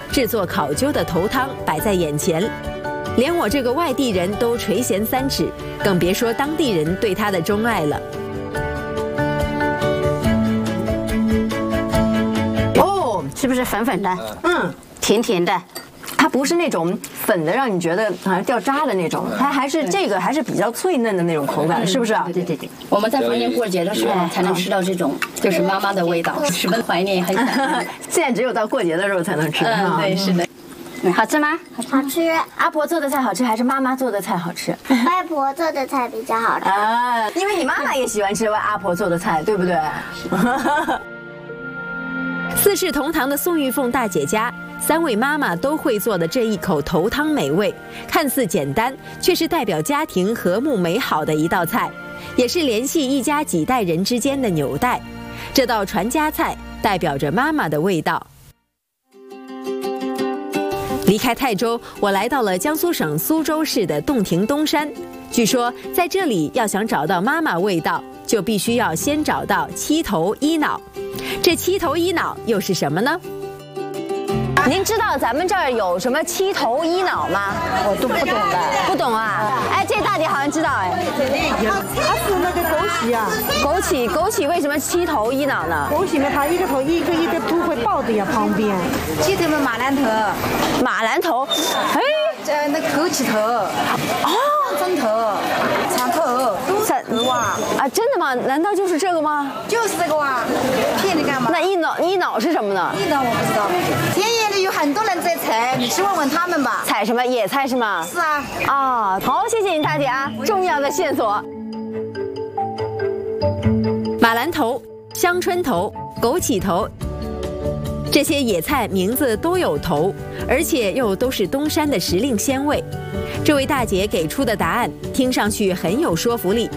制作考究的头汤摆在眼前，连我这个外地人都垂涎三尺，更别说当地人对它的钟爱了。 哦，是不是粉粉的？甜甜的。它不是那种粉的，让你觉得好像掉渣的那种，它还是这个还是比较脆嫩的那种口感，是不是？ 对对对，我们在逢年过节的时候才能吃到这种，就是妈妈的味道，十分怀念，很想念。 现在只有到过节的时候才能吃。 对，是的。 好吃吗？ 好吃。 阿婆做的菜好吃，还是妈妈做的菜好吃？ 外婆做的菜比较好吃啊，因为你妈妈也喜欢吃阿婆做的菜，对不对？ 四世同堂的宋玉凤大姐家，3位妈妈都会做的这一口头汤美味，看似简单，却是代表家庭和睦美好的一道菜，也是联系一家几代人之间的纽带。这道传家菜代表着妈妈的味道。离开泰州，我来到了江苏省苏州市的洞庭东山。据说在这里要想找到妈妈味道，就必须要先找到七头一脑。这七头一脑又是什么呢？ 您知道咱们这儿有什么七头一脑吗？ 我都不懂的。 不懂啊？哎，这大姐好像知道哎。 它是那个枸杞啊。 枸杞为什么七头一脑呢？ 枸杞呢，它一个头一个头会抱着呀旁边。 鸡头嘛，马兰头。 马兰头，哎， 那枸杞头。哦，针头，长头，都是哇。 啊，真的吗？难道就是这个吗？ 就是这个哇，骗你干嘛？ 那一脑是什么呢？ 一脑我不知道。田野里有很多人在采，你去问问他们吧。 采什么？野菜是吗？ 是啊。 啊，好，谢谢你大姐啊，重要的线索。 马兰头、香椿头、枸杞头，这些野菜名字都有头，而且又都是东山的时令鲜味。这位大姐给出的答案听上去很有说服力。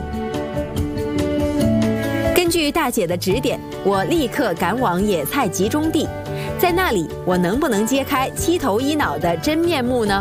根据大姐的指点，我立刻赶往野菜集中地，在那里我能不能揭开七头一脑的真面目呢？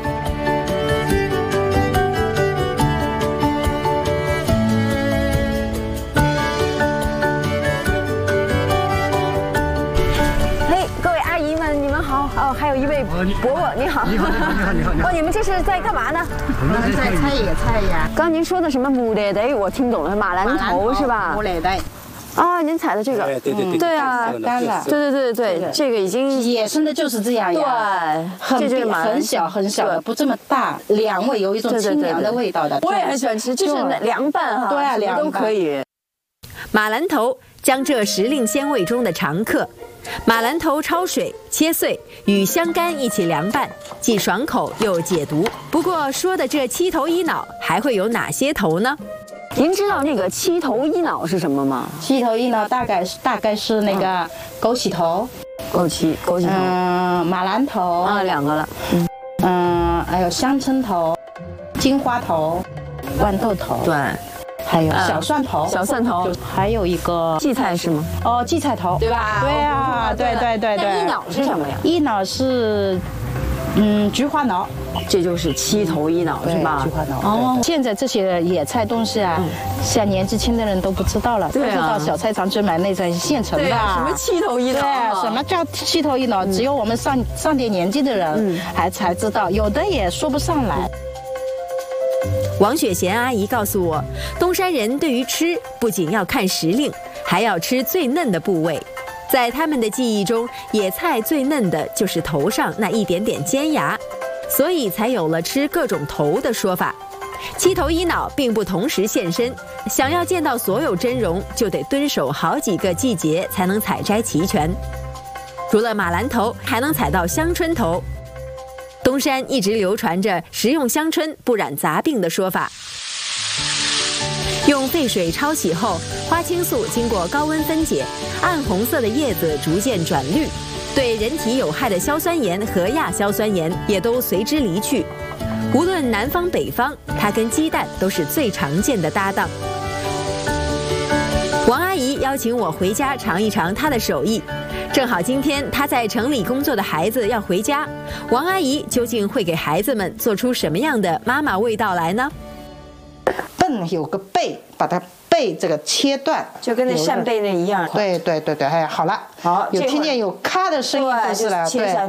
哦，还有一位伯伯，你好。你好。哦，你们这是在干嘛呢？ 我们在采野菜呀。 刚您说的什么木雷得，我听懂了，马兰头是吧？ 木雷得。 啊，您采的这个？对啊， 干了。 对，这个已经野生的就是这样呀。对，很小的，不这么大，凉味，有一种清凉的味道的。 我也很喜欢吃，就是凉拌哈， 对啊， 凉都可以。 马兰头，江浙时令鲜味中的常客。马兰头焯水切碎，与香干一起凉拌，既爽口又解毒。不过说的这七头一脑还会有哪些头呢？ 您知道那个七头一脑是什么吗？ 七头一脑大概是那个枸杞头， 枸杞头， 马兰头啊，2个了， 还有香椿头、金花头、豌豆头， 对。 还有小蒜头，还有一个荠菜是吗？ 哦，荠菜头， 对吧？ 对啊，对。 那一脑是什么呀？ 一脑是，菊花脑， 这就是七头一脑是吧？ 菊花脑。哦，现在这些野菜东西啊，像年纪轻的人都不知道了，都是到小菜场去买那种现成的。 什么七头一脑？ 对，什么叫七头一脑？只有我们上点年纪的人才知道，有的也说不上来。 王雪贤阿姨告诉我，东山人对于吃不仅要看时令，还要吃最嫩的部位。在他们的记忆中，野菜最嫩的就是头上那一点点尖牙，所以才有了吃各种头的说法。七头一脑并不同时现身，想要见到所有真容，就得蹲守好几个季节才能采摘齐全。除了马兰头，还能采到香椿头。东山一直流传着食用香椿不染杂病的说法。用沸水焯洗后，花青素经过高温分解，暗红色的叶子逐渐转绿，对人体有害的硝酸盐和亚硝酸盐也都随之离去。无论南方北方，它跟鸡蛋都是最常见的搭档。王阿姨邀请我回家尝一尝她的手艺，正好今天她在城里工作的孩子要回家，王阿姨究竟会给孩子们做出什么样的妈妈味道来呢？ 笨有个贝，把它贝这个切断， 就跟那扇贝那一样。 对，哎，好了，有听见有咔的声音就是了，对。